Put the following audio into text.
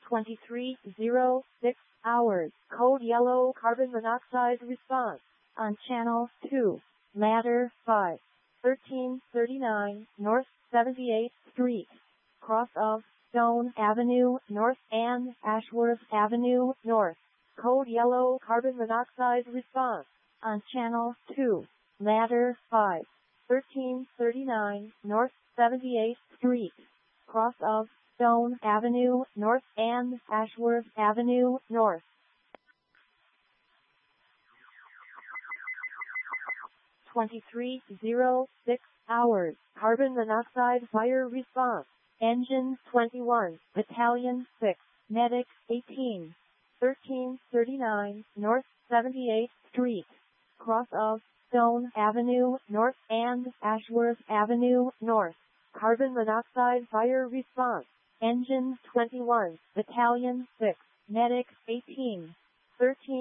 23:06 hours. Code yellow carbon monoxide response on channel 2. Ladder 5. 1339 North 78th Street. Cross of Stone Avenue North and Ashworth Avenue North. Code yellow carbon monoxide response on channel 2. Ladder 5. 1339 North 78th Street. Cross of Stone Avenue North and Ashworth Avenue North. 23:06 hours. Carbon monoxide fire response. Engine 21, Battalion 6, Medic 18. 1339 North 78th Street. Cross of Stone Avenue North and Ashworth Avenue North. Carbon monoxide fire response. Engine 21, Battalion 6, Medic 18. 13